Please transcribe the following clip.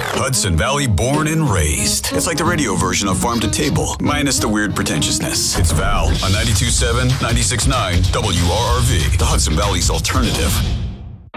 Hudson Valley born and raised. It's like the radio version of Farm to Table, minus the weird pretentiousness. It's Val on 92.7, 96.9 WRRV, the Hudson Valley's alternative.